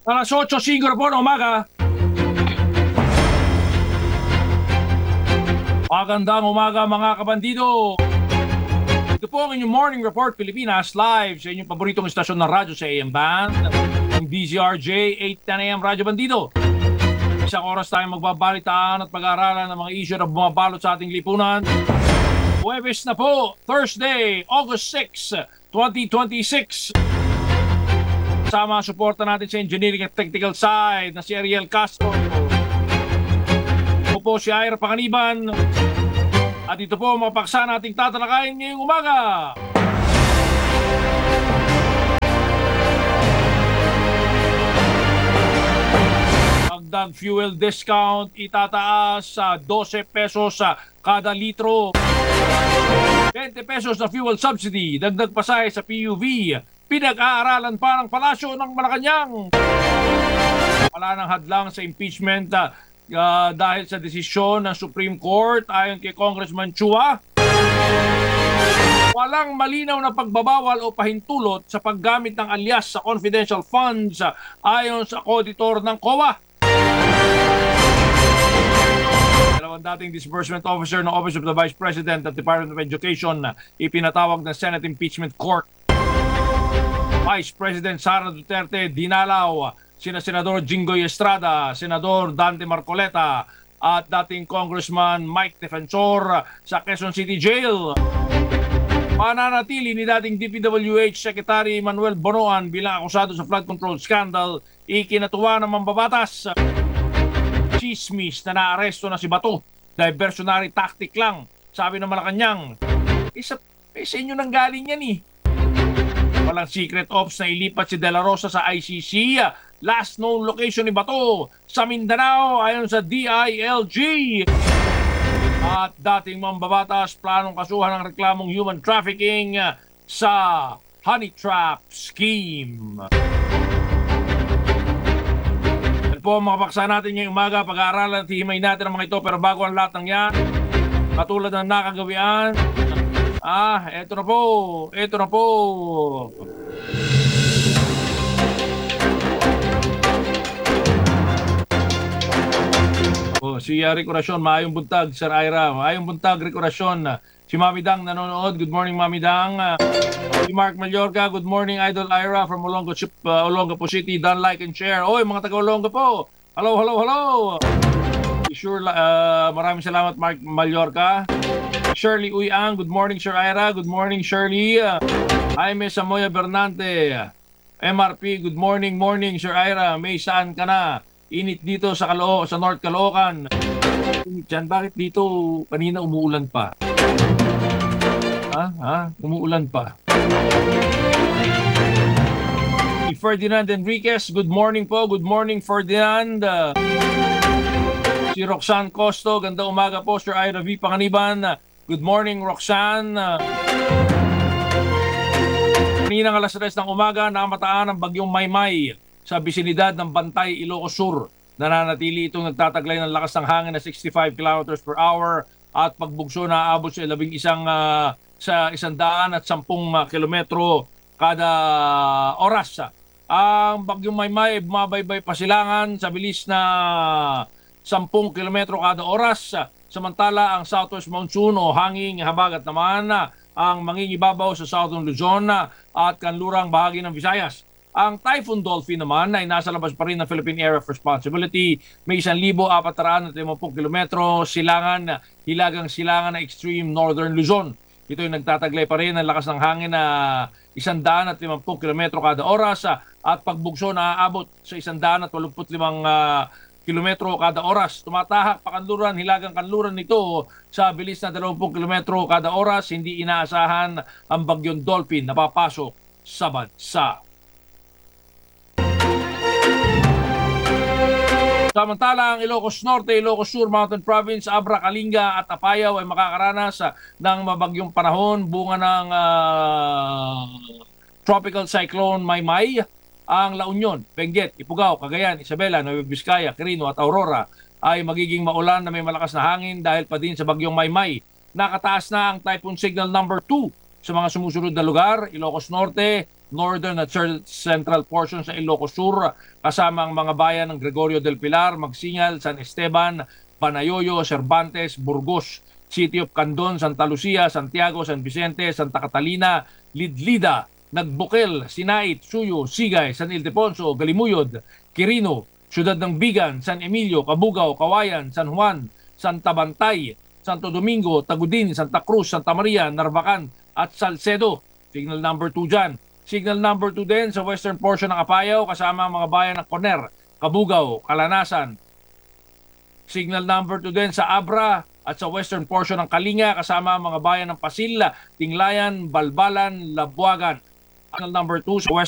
Alas 8:05 po ng umaga. Magandang umaga mga kabandido. Ito po ang inyong Morning Report Pilipinas live sa inyong paboritong istasyon ng radyo sa AM Band, ang DZRJ 810 AM Radyo Bandido. Isang oras tayong magbabalitaan at pag-aaralan ng mga issue na bumabalot sa ating lipunan. Huwebes na po, Thursday, August 6, 2026. Sama suporta natin sa engineering at technical side na si Ariel Castro. Ako po si Ira Panganiban. At ito po ang mga paksa nating tatalakayin ngayong umaga. Dagdag fuel discount itataas sa 12 pesos sa kada litro. 20 pesos na fuel subsidy, dagdag pasahe sa PUV. Pinag-aaralan pa ng Palasyo ng Malacanang. Wala nang hadlang sa impeachment dahil sa desisyon ng Supreme Court ayon kay Congressman Chua. Walang malinaw na pagbabawal o pahintulot sa paggamit ng alias sa confidential funds ayon sa auditor ng COA. Dalawang dating disbursement officer ng Office of the Vice President at Department of Education ipinatawag ng Senate Impeachment Court. Vice President Sara Duterte dinalaw sina Senador Jinggoy Estrada, Senador Dante Marcoleta at dating Congressman Mike Defensor sa Quezon City Jail. Pananatili ni dating DPWH Secretary Manuel Bonoan bilang akusado sa flood control scandal, ikinatuwa ng mambabatas. Chismis na naaresto na si Bato. Diversionary tactic lang, sabi ng Malacanang. Sa inyo nang galing yan eh. Walang secret ops na ilipat si De La Rosa sa ICC. Last known location ni Bato sa Mindanao ayon sa DILG. At dating mambabatas planong kasuhan ng reklamong human trafficking sa honey trap scheme. Yan po ang mga paksa natin ngayong umaga. Pag-aaralan at hihimay natin ang mga ito, pero bago ang lahat ng yan, katulad ng nakagawian, eto na po. Si Rico Racion, maayong buntag, Sir Ira. Maayong buntag, Rico Racion. Si Mami Dang nanonood. Good morning, Mami Dang. Si Mark Mallorca, good morning, Idol Ira from Olongapo City. Done, like, and share. Oy, mga taga-Olonga po. Hello. Maraming salamat, Mark Mallorca. Shirley Uyang, good morning, Sir Ira. Good morning, Shirley. Jaime Samoya Bernante. MRP, good morning, Sir Ira. May saan ka na? Init dito sa North Caloocan. Init dyan. Bakit dito kanina umuulan pa? Umuulan pa. Si Ferdinand Enriquez, good morning po. Good morning, Ferdinand. Si Roxanne Costo, ganda umaga po, Sir Ira V. Panganiban. Good morning, Roxanne. Kaninang alas 3 ng umaga, namataan ang bagyong Maymay sa bisinidad ng Bantay, Ilocos Sur. Nananatili itong nagtataglay ng lakas ng hangin na 65 km per hour at pagbugso na aabot sa 110 kilometro kada oras. Ang bagyong Maymay bumabaybay pasilangan sa bilis na 10 kilometro kada oras. Samantala, ang southwest monsoon o hanging habagat naman ang mangingibabaw sa southern Luzon at kanlurang bahagi ng Visayas. Ang Typhoon Dolphin naman ay nasa labas pa rin ng Philippine Area of Responsibility. May 1,450 kilometro hilagang silangan na extreme northern Luzon. Ito ay nagtataglay pa rin ng lakas ng hangin na 150 kilometro kada oras at pagbugso na aabot sa 185 kilometro kada oras. Tumatahak pakanluran, hilagang kanluran nito sa bilis na 20 kilometro kada oras. Hindi inaasahan ang bagyong Dolphin na papasok sa bansa. Samantala, ang Ilocos Norte, Ilocos Sur, Mountain Province, Abra, Kalinga at Apayao ay makakaranas ng mabagyong panahon bunga ng Tropical Cyclone Maymay. Ang La Union, Benguet, Ifugao, Cagayan, Isabela, Nueva Vizcaya, Quirino at Aurora ay magiging maulan na may malakas na hangin dahil pa din sa bagyong Maymay. Nakataas na ang Typhoon Signal number 2 sa mga sumusunod na lugar: Ilocos Norte, northern at central portion sa Ilocos Sur, kasama ang mga bayan ng Gregorio del Pilar, Magsingal, San Esteban, Banayoyo, Cervantes, Burgos, City of Candon, Santa Lucia, Santiago, San Vicente, Santa Catalina, Lidlida, Nagbukil, Sinait, Suyo, Sigay, San Ildefonso, Galimuyod, Quirino, Siyudad ng Bigan, San Emilio, Cabugao, Kawayan, San Juan, Santa Bantay, Santo Domingo, Tagudin, Santa Cruz, Santa Maria, Narvacan at Salcedo. Signal number 2 dyan. Signal number 2 din sa western portion ng Apayao kasama ang mga bayan ng Coner, Cabugao, Kalanasan. Signal number 2 din sa Abra at sa western portion ng Kalinga kasama ang mga bayan ng Pasilla, Tinglayan, Balbalan, Labuagan. Signal number 2 sa western